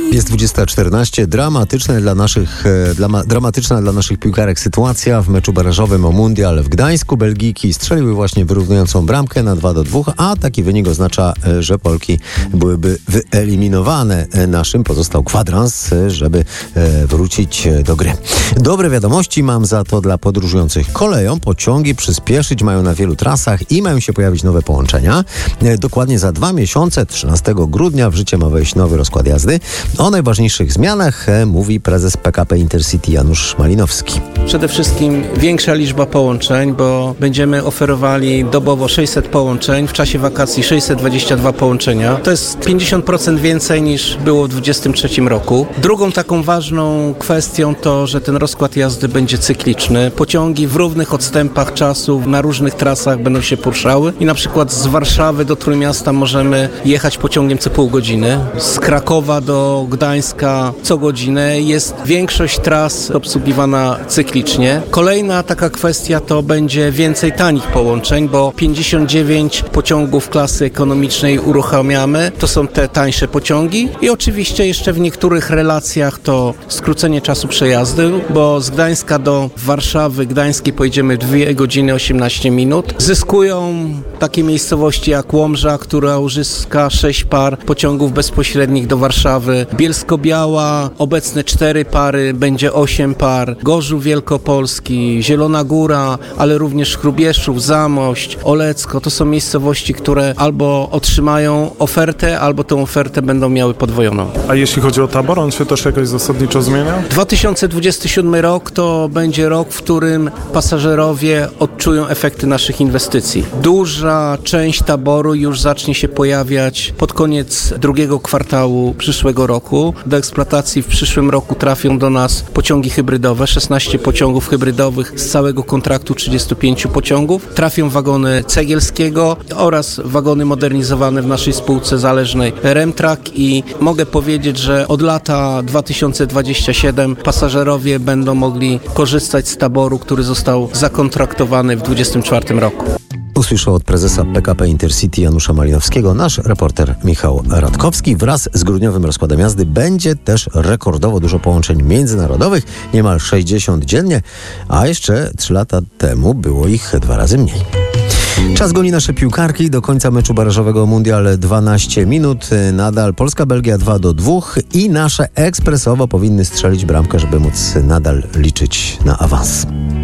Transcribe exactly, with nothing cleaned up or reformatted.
Jest dwudziesta czternaście. Dramatyczne dla naszych, dla, dramatyczna dla naszych piłkarek sytuacja w meczu barażowym o Mundial w Gdańsku. Belgijki strzeliły właśnie wyrównującą bramkę na dwa do dwóch, a taki wynik oznacza, że Polki byłyby wyeliminowane. Naszym pozostał kwadrans, żeby wrócić do gry. Dobre wiadomości mam za to dla podróżujących koleją. Pociągi przyspieszyć mają na wielu trasach i mają się pojawić nowe połączenia. Dokładnie za dwa miesiące, trzynastego grudnia, w życie ma wejść nowy rozkład jazdy. O najważniejszych zmianach mówi prezes P K P Intercity Janusz Malinowski. Przede wszystkim większa liczba połączeń, bo będziemy oferowali dobowo sześćset połączeń, w czasie wakacji sześćset dwadzieścia dwa połączenia. To jest pięćdziesiąt procent więcej niż było w dwudziestym trzecim roku. Drugą taką ważną kwestią to, że ten rozkład jazdy będzie cykliczny. Pociągi w równych odstępach czasu na różnych trasach będą się poruszały i na przykład z Warszawy do Trójmiasta możemy jechać pociągiem co pół godziny. Z Krakowa do Gdańska co godzinę. Jest większość tras obsługiwana cyklicznie. Kolejna taka kwestia to będzie więcej tanich połączeń, bo pięćdziesiąt dziewięć pociągów klasy ekonomicznej uruchamiamy. To są te tańsze pociągi i oczywiście jeszcze w niektórych relacjach to skrócenie czasu przejazdu, bo z Gdańska do Warszawy Gdańskiej pojedziemy dwie godziny osiemnaście minut. Zyskują takie miejscowości jak Łomża, która uzyska sześć par pociągów bezpośrednich do Warszawy. Bielsko-Biała, obecne cztery pary, będzie osiem par. Gorzów Wielkopolski, Zielona Góra, ale również Hrubieszów, Zamość, Olecko. To są miejscowości, które albo otrzymają ofertę, albo tę ofertę będą miały podwojoną. A jeśli chodzi o tabor, on się też jakoś zasadniczo zmienia? dwa tysiące dwudziesty siódmy rok to będzie rok, w którym pasażerowie odczują efekty naszych inwestycji. Duża część taboru już zacznie się pojawiać pod koniec drugiego kwartału przyszłego roku. Do eksploatacji w przyszłym roku trafią do nas pociągi hybrydowe, szesnaście pociągów hybrydowych z całego kontraktu trzydziestu pięciu pociągów. Trafią wagony Cegielskiego oraz wagony modernizowane w naszej spółce zależnej Remtrak i mogę powiedzieć, że od lata dwa tysiące dwudziestego siódmego pasażerowie będą mogli korzystać z taboru, który został zakontraktowany w dwudziestym czwartym roku. Usłyszał od prezesa P K P Intercity Janusza Malinowskiego nasz reporter Michał Radkowski. Wraz z grudniowym rozkładem jazdy będzie też rekordowo dużo połączeń międzynarodowych, niemal sześćdziesiąt dziennie, a jeszcze trzy lata temu było ich dwa razy mniej. Czas goni nasze piłkarki. Do końca meczu barażowego Mundial dwanaście minut. Nadal Polska-Belgia dwa do dwóch i nasze ekspresowo powinny strzelić bramkę, żeby móc nadal liczyć na awans.